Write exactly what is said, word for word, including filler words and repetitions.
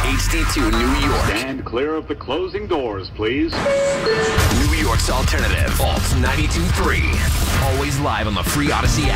H D two New York. Stand clear of the closing doors, please. New York's alternative. Alt ninety-two point three. Always live on the free Odyssey app.